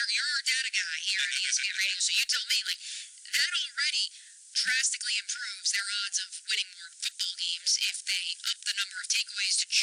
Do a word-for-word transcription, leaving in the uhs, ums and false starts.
you're you're our data guy here at E S P N Radio, so you tell me. Like that already drastically improves their odds of winning more football games if they up the number of takeaways to